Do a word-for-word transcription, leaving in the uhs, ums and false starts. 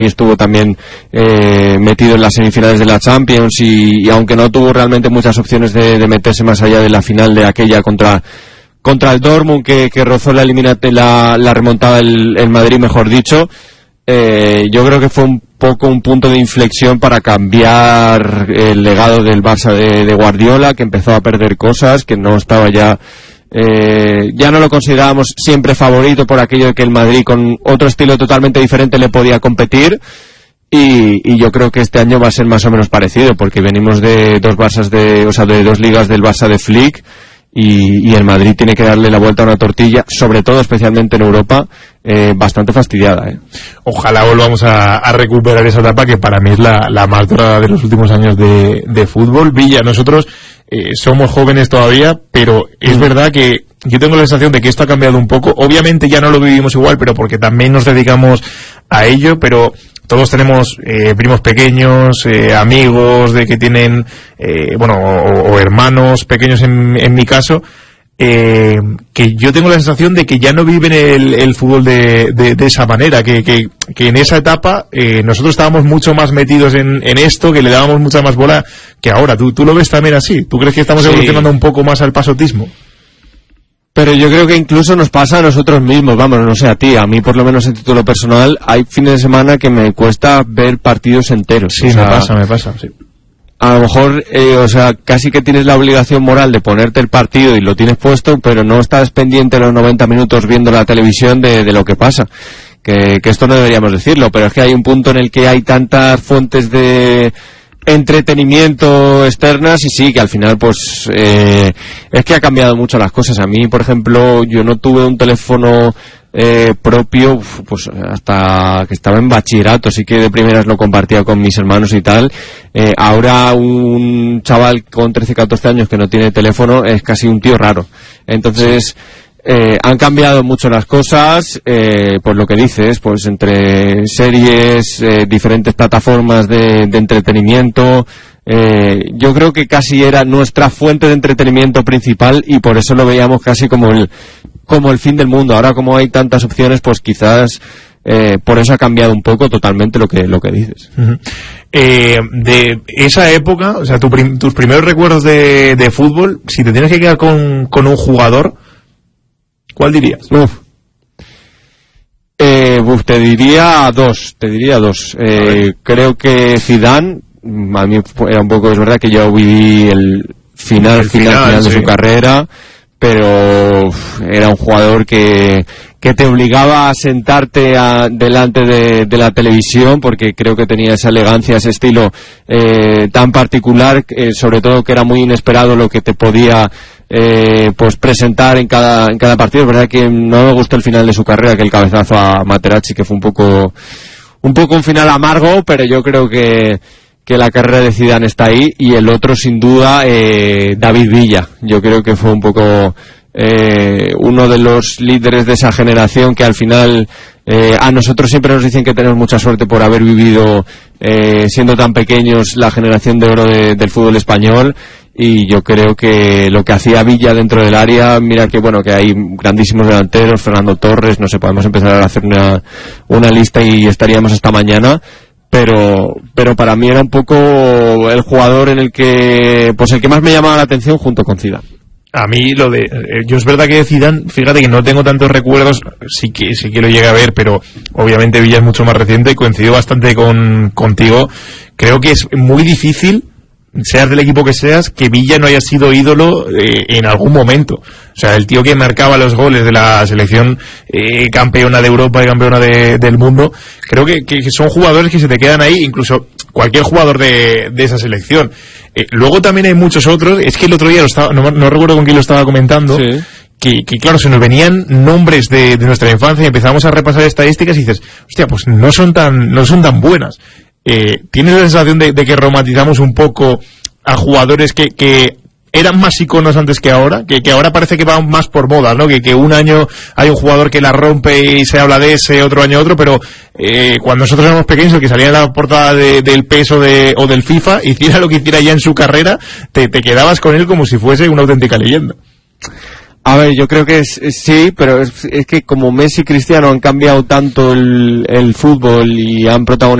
estuvo también eh, metido en las semifinales de la Champions y, y aunque no tuvo realmente muchas opciones de, de meterse más allá de la final de aquella contra contra el Dortmund que, que rozó la eliminate, la, la remontada el, el Madrid, mejor dicho, eh, yo creo que fue un poco un punto de inflexión para cambiar el legado del Barça de, de Guardiola, que empezó a perder cosas, que no estaba ya eh, ya no lo considerábamos siempre favorito por aquello de que el Madrid con otro estilo totalmente diferente le podía competir. Y, y yo creo que este año va a ser más o menos parecido, porque venimos de dos Barças de, o sea, de dos ligas del Barça de Flick, y, y el Madrid tiene que darle la vuelta a una tortilla, sobre todo, especialmente en Europa, eh, bastante fastidiada, ¿eh? Ojalá volvamos a, a recuperar esa etapa que para mí es la, la más dorada de los últimos años de, de fútbol. Villa, nosotros eh, somos jóvenes todavía, pero es mm. verdad que yo tengo la sensación de que esto ha cambiado un poco. Obviamente ya no lo vivimos igual, pero porque también nos dedicamos a ello, pero todos tenemos eh, primos pequeños, eh, amigos de que tienen, eh, bueno, o, o hermanos pequeños en, en mi caso, eh, que yo tengo la sensación de que ya no viven el, el fútbol de, de, de esa manera, que, que, que en esa etapa eh, nosotros estábamos mucho más metidos en, en esto, que le dábamos mucha más bola que ahora. ¿Tú, tú lo ves también así? ¿Tú crees que estamos sí. evolucionando un poco más al pasotismo? Pero yo creo que incluso nos pasa a nosotros mismos, vamos, no sé a ti, a mí por lo menos en título personal, hay fines de semana que me cuesta ver partidos enteros. Sí, o sea, me pasa, me pasa, sí. A lo mejor, eh, o sea, casi que tienes la obligación moral de ponerte el partido y lo tienes puesto, pero no estás pendiente los noventa minutos viendo la televisión de, de lo que pasa. Que, que esto no deberíamos decirlo, pero es que hay un punto en el que hay tantas fuentes de entretenimiento externas y sí, que al final pues eh, es que ha cambiado mucho las cosas. A mí, por ejemplo, yo no tuve un teléfono eh, propio pues hasta que estaba en bachillerato, sí que de primeras lo compartía con mis hermanos y tal. Eh, ahora un chaval con trece, catorce años que no tiene teléfono es casi un tío raro. Entonces Eh, han cambiado mucho las cosas, eh, por lo que dices, pues entre series, eh, diferentes plataformas de, de entretenimiento, eh, yo creo que casi era nuestra fuente de entretenimiento principal y por eso lo veíamos casi como el, como el fin del mundo. Ahora como hay tantas opciones, pues quizás eh, por eso ha cambiado un poco totalmente lo que, lo que dices. Uh-huh. Eh, de esa época, o sea, tu prim- tus primeros recuerdos de, de fútbol, si te tienes que quedar con, con un jugador, ¿cuál dirías? Uf. Eh, uf, te diría dos, te diría dos. Eh, creo que Zidane, a mí era un poco, es verdad que yo viví el final, el final, final, final sí. de su carrera, pero uf, era un jugador que, que te obligaba a sentarte a, delante de, de la televisión, porque creo que tenía esa elegancia, ese estilo eh, tan particular, eh, sobre todo que era muy inesperado lo que te podía Eh, pues presentar en cada en cada partido. Es verdad que no me gustó el final de su carrera, que el cabezazo a Materazzi, que fue un poco un poco un final amargo, pero yo creo que que la carrera de Zidane está ahí. Y el otro sin duda, eh, David Villa, yo creo que fue un poco eh, uno de los líderes de esa generación que al final eh, a nosotros siempre nos dicen que tenemos mucha suerte por haber vivido eh, siendo tan pequeños la generación de oro de, del fútbol español. Y yo creo que lo que hacía Villa dentro del área, mira que bueno, que hay grandísimos delanteros, Fernando Torres, no sé, podemos empezar a hacer una, una lista y estaríamos hasta mañana, pero pero para mí era un poco el jugador en el que, pues el que más me llamaba la atención junto con Zidane. A mí lo de, eh, yo es verdad que de Zidane, fíjate que no tengo tantos recuerdos, sí que sí que lo llegué a ver, pero obviamente Villa es mucho más reciente, coincido bastante con contigo. Creo que es muy difícil, seas del equipo que seas, que Villa no haya sido ídolo eh, en algún momento. O sea, el tío que marcaba los goles de la selección eh, campeona de Europa y campeona de, del mundo, creo que, que son jugadores que se te quedan ahí, incluso cualquier jugador de, de esa selección. Eh, luego también hay muchos otros, es que el otro día lo estaba, no, no recuerdo con quién lo estaba comentando, sí. que, que claro, se nos venían nombres de, de nuestra infancia y empezamos a repasar estadísticas y dices, hostia, pues no son tan, no son tan buenas. Eh, ¿Tienes la sensación de, de que romantizamos un poco a jugadores que, que eran más iconos antes que ahora? Que, que ahora parece que van más por moda, ¿no? Que, que un año hay un jugador que la rompe y se habla de ese, otro año otro, pero eh, cuando nosotros éramos pequeños, el que salía en la portada de, del P E S o, de, o del FIFA, hiciera lo que hiciera ya en su carrera, te, te quedabas con él como si fuese una auténtica leyenda. A ver, yo creo que es, es sí, pero es, es que como Messi y Cristiano han cambiado tanto el, el fútbol y han protagonizado